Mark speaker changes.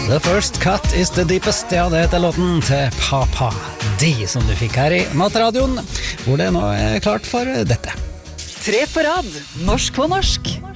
Speaker 1: The first cut is the deepest. Ja, det heter låten til Papa D, som du fikk her i Matradioen, hvor det nå er klart for dette.
Speaker 2: 3 på rad, norsk på norsk.